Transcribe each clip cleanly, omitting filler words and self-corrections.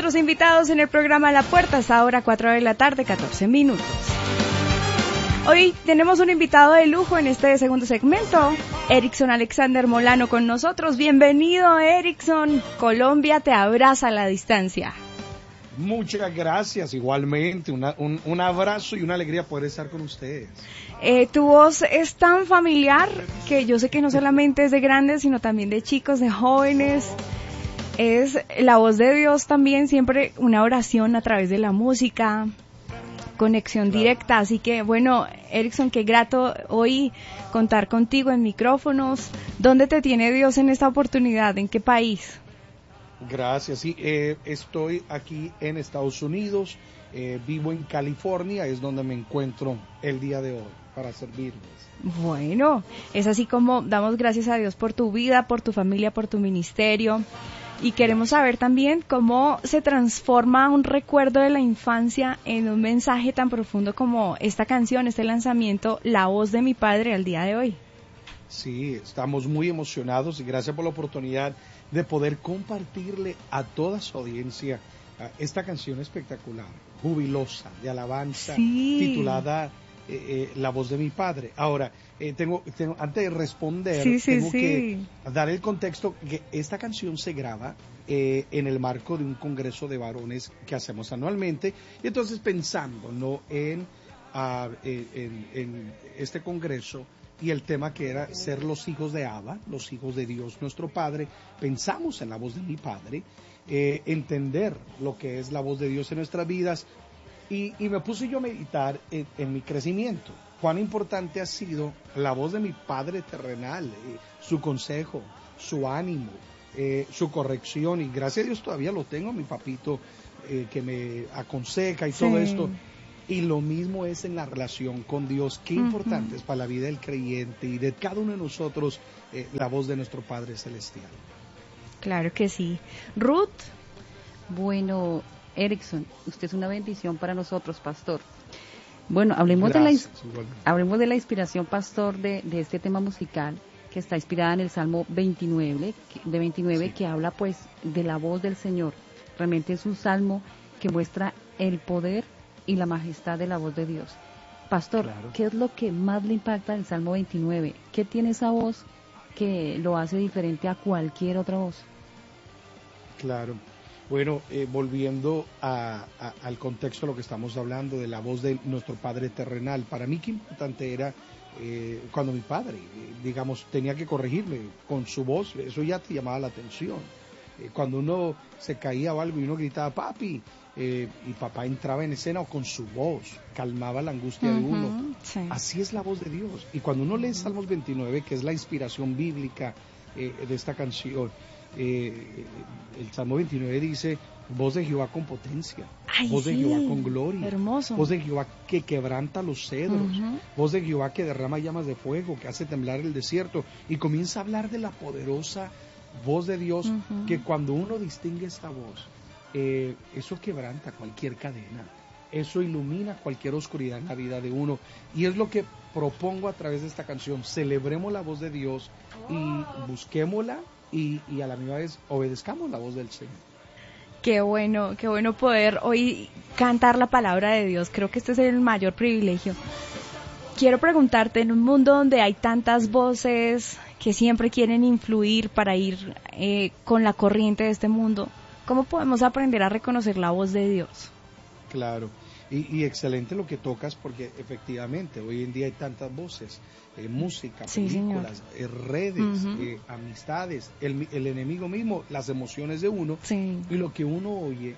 nuestros invitados en el programa La Puerta, hasta ahora 4 de la tarde, 14 minutos. Hoy tenemos un invitado de lujo en este segundo segmento, Erickson Alexander Molano con nosotros. Bienvenido, Erickson. Colombia te abraza a la distancia. Muchas gracias, igualmente, un abrazo y una alegría poder estar con ustedes. Tu voz es tan familiar que yo sé que no solamente es de grandes, sino también de chicos, de jóvenes. Es la voz de Dios también, siempre una oración a través de la música, conexión directa. Así que, bueno, Erickson, qué grato hoy contar contigo en micrófonos. ¿Dónde te tiene Dios en esta oportunidad? ¿En qué país? Gracias, sí, estoy aquí en Estados Unidos, vivo en California, es donde me encuentro el día de hoy para servirles. Bueno, es así como damos gracias a Dios por tu vida, por tu familia, por tu ministerio, y queremos saber también cómo se transforma un recuerdo de la infancia en un mensaje tan profundo como esta canción, este lanzamiento, La Voz de mi Padre, al día de hoy. Sí, estamos muy emocionados y gracias por la oportunidad de poder compartirle a toda su audiencia esta canción espectacular, jubilosa, de alabanza, sí, titulada La Voz de mi Padre. Ahora, tengo antes de responder, tengo que dar el contexto que esta canción se graba en el marco de un congreso de varones que hacemos anualmente, y entonces pensando en este congreso y el tema que era ser los hijos de Abba, los hijos de Dios nuestro Padre, pensamos en la voz de mi Padre, entender lo que es la voz de Dios en nuestras vidas, y me puse yo a meditar en mi crecimiento. Cuán importante ha sido la voz de mi Padre terrenal, su consejo, su ánimo, su corrección, y gracias a Dios todavía lo tengo, mi papito, que me aconseja y todo esto. Y lo mismo es en la relación con Dios. Qué importante es para la vida del creyente y de cada uno de nosotros la voz de nuestro Padre Celestial. Claro que sí. Ruth. Bueno, Erickson, usted es una bendición para nosotros, pastor. Bueno, hablemos de la inspiración, pastor, de este tema musical que está inspirada en el Salmo 29, sí, que habla pues de la voz del Señor. Realmente es un salmo que muestra el poder y la majestad de la voz de Dios. Pastor, claro, ¿qué es lo que más le impacta del Salmo 29? ¿Qué tiene esa voz que lo hace diferente a cualquier otra voz? Claro. Bueno, volviendo al contexto de lo que estamos hablando, de la voz de nuestro Padre terrenal, para mí qué importante era cuando mi padre, digamos, tenía que corregirme con su voz, eso ya te llamaba la atención. Cuando uno se caía o algo y uno gritaba, papi, y papá entraba en escena o con su voz, calmaba la angustia de uno. Sí. Así es la voz de Dios. Y cuando uno lee Salmos 29, que es la inspiración bíblica de esta canción, el Salmo 29 dice, voz de Jehová con potencia, voz de Jehová con gloria, hermoso, voz de Jehová que quebranta los cedros, voz de Jehová que derrama llamas de fuego, que hace temblar el desierto, y comienza a hablar de la poderosa voz de Dios, que cuando uno distingue esta voz, eso quebranta cualquier cadena, eso ilumina cualquier oscuridad en la vida de uno, y es lo que propongo a través de esta canción. Celebremos la voz de Dios y busquémosla, y a la misma vez obedezcamos la voz del Señor. Qué bueno poder hoy cantar la palabra de Dios. Creo que este es el mayor privilegio. Quiero preguntarte, en un mundo donde hay tantas voces que siempre quieren influir para ir con la corriente de este mundo, ¿cómo podemos aprender a reconocer la voz de Dios? Claro, y excelente lo que tocas, porque efectivamente hoy en día hay tantas voces, música, películas, redes, amistades, el enemigo mismo, las emociones de uno, y lo que uno oye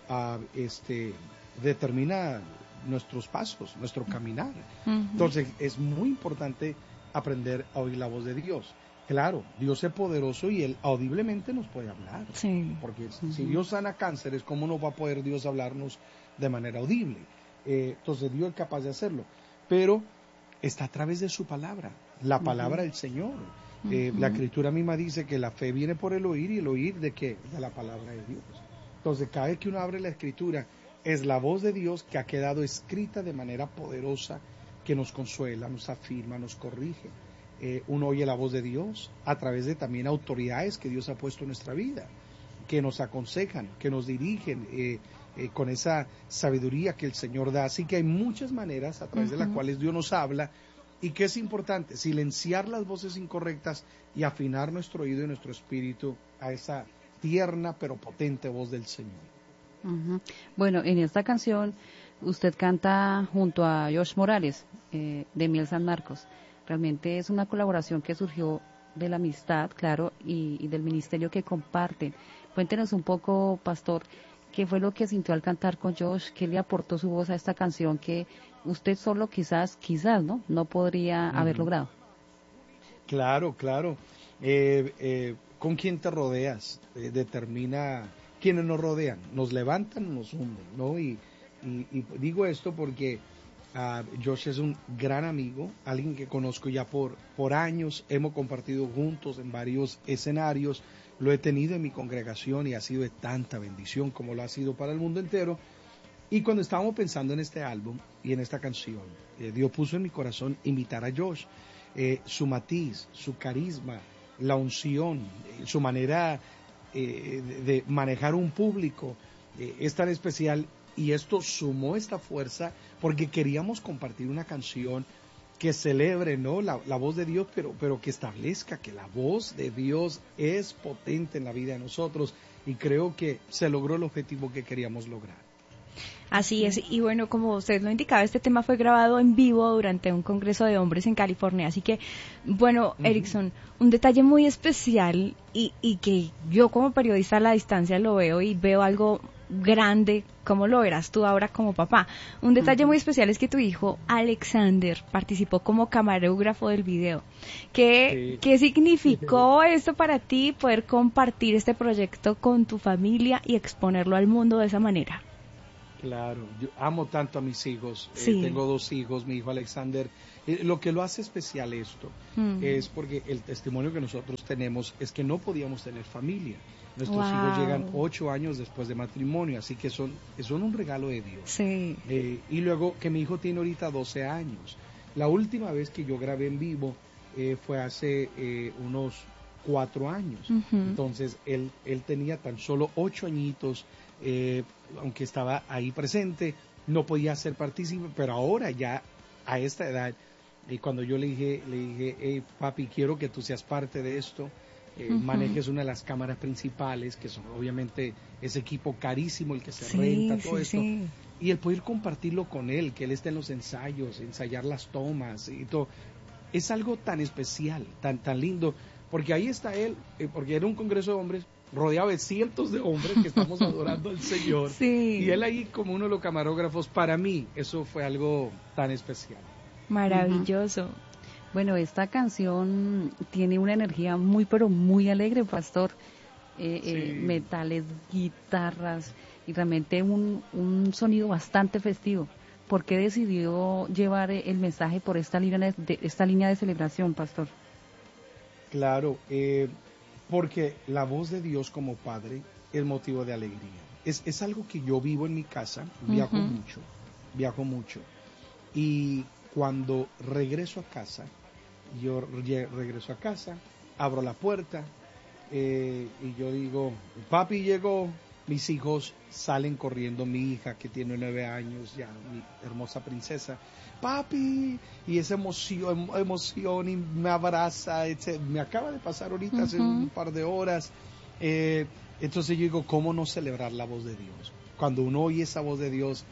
determina nuestros pasos, nuestro caminar. Entonces es muy importante aprender a oír la voz de Dios. Claro, Dios es poderoso y Él audiblemente nos puede hablar. Porque si Dios sana cánceres, ¿cómo no va a poder Dios hablarnos de manera audible? Entonces Dios es capaz de hacerlo. Pero está a través de su palabra, la palabra del Señor. La Escritura misma dice que la fe viene por el oír, y el oír ¿de qué? De la palabra de Dios. Entonces cada vez que uno abre la Escritura, es la voz de Dios que ha quedado escrita de manera poderosa, que nos consuela, nos afirma, nos corrige. Uno oye la voz de Dios a través de también autoridades que Dios ha puesto en nuestra vida, que nos aconsejan, que nos dirigen con esa sabiduría que el Señor da. Así que hay muchas maneras a través de las cuales Dios nos habla, y que es importante silenciar las voces incorrectas y afinar nuestro oído y nuestro espíritu a esa tierna pero potente voz del Señor. Bueno, en esta canción usted canta junto a Josh Morales, de Miel San Marcos. Realmente es una colaboración que surgió de la amistad, claro, y del ministerio que comparten. Cuéntenos un poco, pastor, ¿qué fue lo que sintió al cantar con Josh? ¿Qué le aportó su voz a esta canción que usted solo quizás, no podría haber logrado? Claro. ¿Con quién te rodeas? Determina quiénes nos rodean. Nos levantan o nos hunden, ¿no? Y digo esto porque Josh es un gran amigo, alguien que conozco ya por años, hemos compartido juntos en varios escenarios, lo he tenido en mi congregación y ha sido de tanta bendición como lo ha sido para el mundo entero. Y cuando estábamos pensando en este álbum y en esta canción, Dios puso en mi corazón invitar a Josh, su matiz, su carisma, la unción, su manera de manejar un público es tan especial, y esto sumó esta fuerza porque queríamos compartir una canción que celebre, ¿no?, la voz de Dios, pero que establezca que la voz de Dios es potente en la vida de nosotros, y creo que se logró el objetivo que queríamos lograr. Así es, y bueno, como usted lo indicaba, este tema fue grabado en vivo durante un congreso de hombres en California, así que, bueno, Erickson, un detalle muy especial y que yo como periodista a la distancia lo veo y veo algo grande, ¿cómo lo verás tú ahora como papá? Un detalle muy especial es que tu hijo Alexander participó como camarógrafo del video. ¿Qué significó esto para ti, poder compartir este proyecto con tu familia y exponerlo al mundo de esa manera? Claro, yo amo tanto a mis hijos, tengo 2 hijos, mi hijo Alexander. Lo que lo hace especial esto es porque el testimonio que nosotros tenemos es que no podíamos tener familia. Nuestros hijos llegan 8 años después de matrimonio, así que son un regalo de Dios. Sí. Y luego que mi hijo tiene ahorita 12 años. La última vez que yo grabé en vivo fue hace unos 4 años. Entonces él tenía tan solo 8 añitos, aunque estaba ahí presente, no podía ser partícipe, pero ahora ya a esta edad, cuando yo le dije, hey, papi, quiero que tú seas parte de esto, manejes una de las cámaras principales, que son obviamente ese equipo carísimo, el que se renta, todo esto, y el poder compartirlo con él, que él esté en los ensayos, ensayar las tomas y todo, es algo tan especial, tan lindo, porque ahí está él, porque era un congreso de hombres, rodeado de cientos de hombres que estamos adorando al Señor, y él ahí como uno de los camarógrafos. Para mí eso fue algo tan especial. Maravilloso. Bueno, esta canción tiene una energía muy, pero muy alegre, pastor. Metales, guitarras y realmente un sonido bastante festivo. ¿Por qué decidió llevar el mensaje por esta línea de celebración, pastor? Claro, porque la voz de Dios como Padre es motivo de alegría. Es algo que yo vivo en mi casa, viajo mucho. Y cuando regreso a casa, abro la puerta y yo digo, papi llegó, mis hijos salen corriendo, mi hija que tiene 9 años, ya mi hermosa princesa, papi, y esa emoción y me abraza, me acaba de pasar ahorita hace un par de horas, entonces yo digo, ¿cómo no celebrar la voz de Dios? Cuando uno oye esa voz de Dios,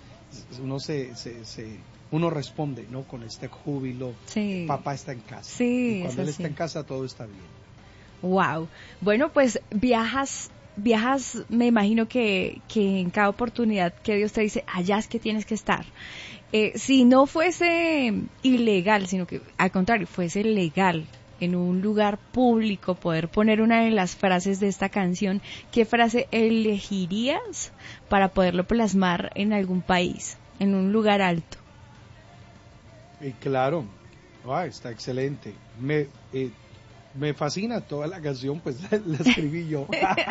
uno responde, ¿no?, con este júbilo. Papá está en casa, y cuando él está en casa todo está bien. Wow. Bueno, pues viajas, me imagino que en cada oportunidad que Dios te dice, allá es que tienes que estar. Si no fuese ilegal, sino que al contrario, fuese legal en un lugar público poder poner una de las frases de esta canción, ¿qué frase elegirías para poderlo plasmar en algún país, en un lugar alto? Claro, está excelente. Me fascina toda la canción, pues la escribí yo.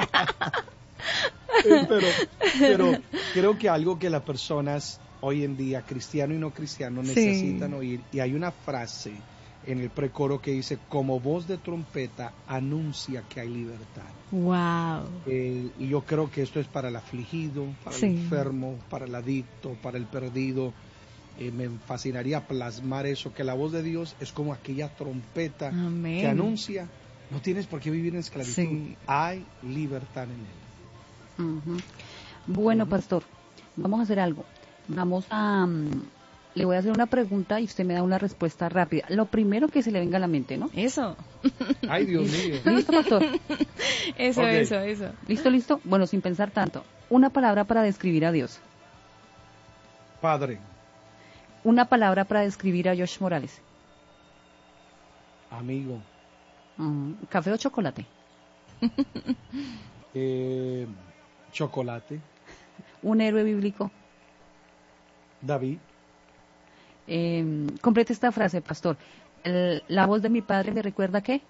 pero creo que algo que las personas hoy en día, cristiano y no cristiano, necesitan oír, y hay una frase en el precoro que dice, como voz de trompeta anuncia que hay libertad. Wow. Y yo creo que esto es para el afligido, para el enfermo, para el adicto, para el perdido. Me fascinaría plasmar eso, que la voz de Dios es como aquella trompeta que anuncia, no tienes por qué vivir en esclavitud, hay libertad en él. Bueno, pastor, vamos a hacer algo. Le voy a hacer una pregunta y usted me da una respuesta rápida. Lo primero que se le venga a la mente, ¿no? Eso. Ay, Dios mío. ¿Listo, pastor? Eso. ¿Listo? Bueno, sin pensar tanto. Una palabra para describir a Dios. Padre. Una palabra para describir a Josh Morales. Amigo. ¿Café o chocolate? Chocolate. Un héroe bíblico. David. Complete esta frase, pastor. La voz de mi padre me recuerda ¿qué?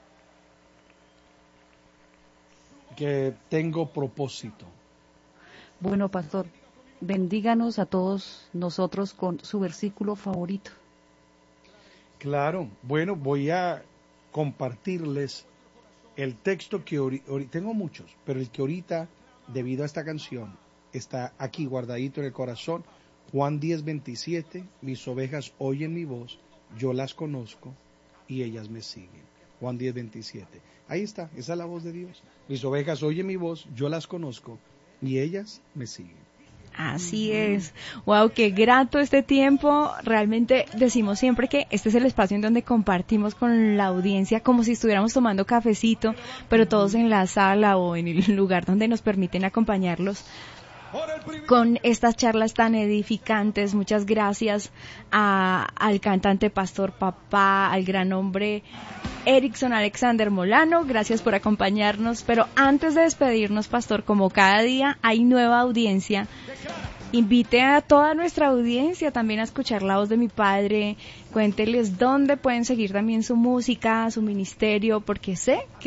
Que tengo propósito. Bueno, pastor, bendíganos a todos nosotros con su versículo favorito. Claro, bueno, voy a compartirles el texto que tengo muchos, pero el que ahorita, debido a esta canción, está aquí guardadito en el corazón. Juan 10:27, mis ovejas oyen mi voz, yo las conozco y ellas me siguen. Juan 10:27. Ahí está, esa es la voz de Dios. Mis ovejas oyen mi voz, yo las conozco y ellas me siguen. Así es. Wow, qué grato este tiempo. Realmente decimos siempre que este es el espacio en donde compartimos con la audiencia como si estuviéramos tomando cafecito, pero todos en la sala o en el lugar donde nos permiten acompañarlos con estas charlas tan edificantes. Muchas gracias al cantante Pastor Papá, al gran hombre Erickson Alexander Molano, gracias por acompañarnos. Pero antes de despedirnos, Pastor, como cada día hay nueva audiencia, invite a toda nuestra audiencia también a escuchar la voz de mi padre. Cuénteles dónde pueden seguir también su música, su ministerio, porque sé que